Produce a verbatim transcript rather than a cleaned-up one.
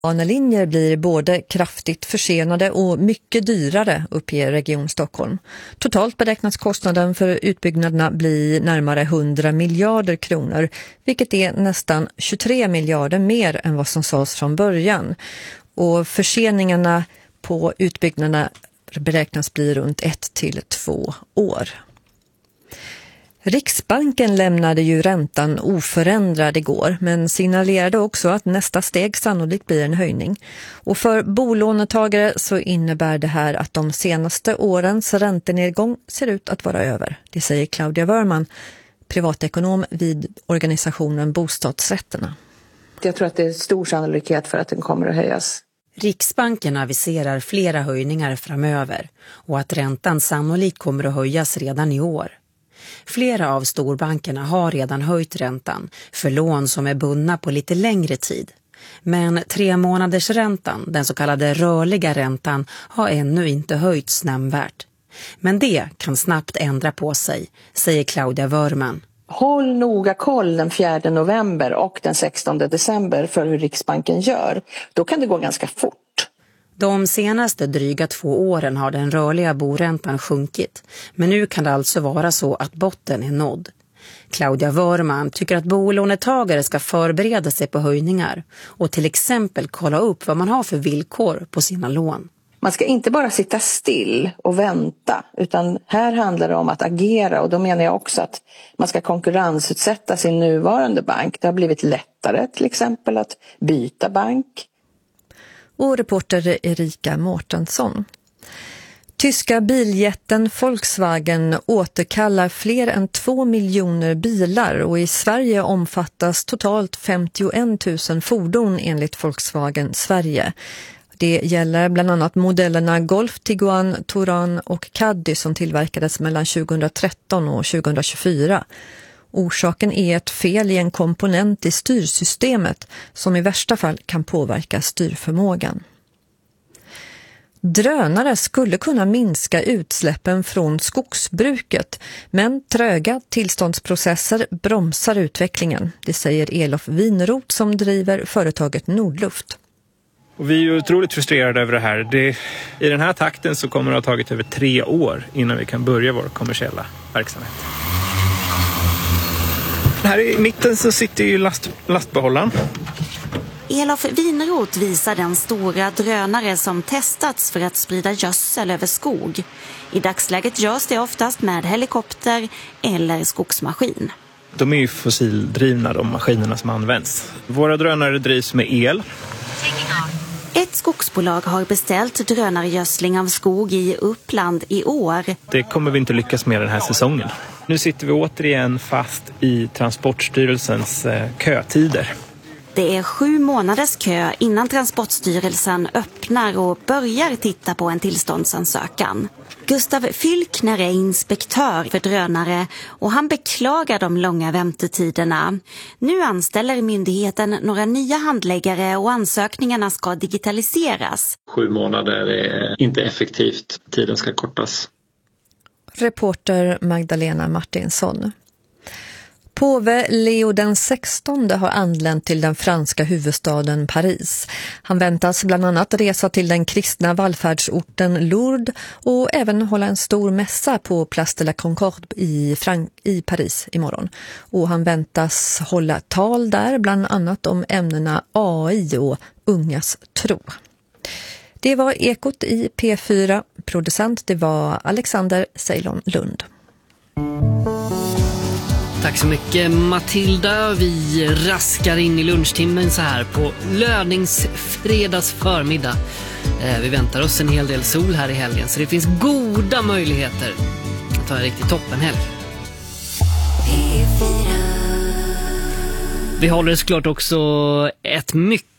Banelinjer blir både kraftigt försenade och mycket dyrare, uppger Region Stockholm. Totalt beräknas kostnaden för utbyggnaderna bli närmare hundra miljarder kronor, vilket är nästan tjugotre miljarder mer än vad som sades från början. Och förseningarna på utbyggnaderna beräknas bli runt ett till två år. Riksbanken lämnade ju räntan oförändrad igår, men signalerade också att nästa steg sannolikt blir en höjning. Och för bolånetagare så innebär det här att de senaste årens räntenedgång ser ut att vara över. Det säger Claudia Wörman, privatekonom vid organisationen Bostadsrätterna. Jag tror att det är stor sannolikhet för att den kommer att höjas. Riksbanken aviserar flera höjningar framöver och att räntan sannolikt kommer att höjas redan i år. Flera av storbankerna har redan höjt räntan för lån som är bundna på lite längre tid. Men tre månaders räntan, den så kallade rörliga räntan, har ännu inte höjts nämnvärt. Men det kan snabbt ändra på sig, säger Claudia Wörman. Håll noga koll den fjärde november och den sextonde december för hur Riksbanken gör. Då kan det gå ganska fort. De senaste dryga två åren har den rörliga boräntan sjunkit, men nu kan det alltså vara så att botten är nådd. Claudia Wörman tycker att bolånetagare ska förbereda sig på höjningar och till exempel kolla upp vad man har för villkor på sina lån. Man ska inte bara sitta still och vänta, utan här handlar det om att agera, och då menar jag också att man ska konkurrensutsätta sin nuvarande bank. Det har blivit lättare till exempel att byta bank. Och reporter Erika Mårtensson. Tyska biljätten Volkswagen återkallar fler än två miljoner bilar, och i Sverige omfattas totalt femtioen tusen fordon enligt Volkswagen Sverige. Det gäller bland annat modellerna Golf, Tiguan, Touran och Caddy som tillverkades mellan tjugohundratretton och tjugohundratjugofyra. Orsaken är ett fel i en komponent i styrsystemet som i värsta fall kan påverka styrförmågan. Drönare skulle kunna minska utsläppen från skogsbruket, men tröga tillståndsprocesser bromsar utvecklingen. Det säger Elof Winroth som driver företaget Nordluft. Och vi är otroligt frustrerade över det här. Det, I den här takten så kommer det att ha tagit över tre år innan vi kan börja vår kommersiella verksamhet. Här i mitten så sitter ju last, lastbehållaren. Elof Winroth visar den stora drönare som testats för att sprida gödsel över skog. I dagsläget görs det oftast med helikopter eller skogsmaskin. De är ju fossildrivna, de maskinerna som används. Våra drönare drivs med el. Ett skogsbolag har beställt drönargödsling av skog i Uppland i år. Det kommer vi inte lyckas med den här säsongen. Nu sitter vi återigen fast i Transportstyrelsens eh, kötider. Det är sju månaders kö innan Transportstyrelsen öppnar och börjar titta på en tillståndsansökan. Gustav Fylkner är inspektör för drönare och han beklagar de långa väntetiderna. Nu anställer myndigheten några nya handläggare och ansökningarna ska digitaliseras. Sju månader är inte effektivt. Tiden ska kortas. Reporter Magdalena Martinsson. Påve Leo den sextonde har anlänt till den franska huvudstaden Paris. Han väntas bland annat resa till den kristna vallfärdsorten Lourdes och även hålla en stor mässa på Place de la Concorde i, Frank- i Paris imorgon. Och han väntas hålla tal där bland annat om ämnena A I och ungas tro. Det var Ekot i P fyra. Producent det var Alexander Ceylon Lund. Tack så mycket Matilda. Vi raskar in i lunchtimmen så här på löningsfredags förmiddag. Vi väntar oss en hel del sol här i helgen så det finns goda möjligheter att ha en riktigt toppenhelg. Vi håller såklart också ett mycket